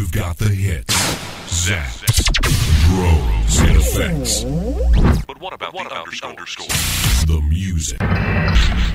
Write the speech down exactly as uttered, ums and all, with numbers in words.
You've got the hits, zaps, drones, and effects. But what about what the about underscore? The music.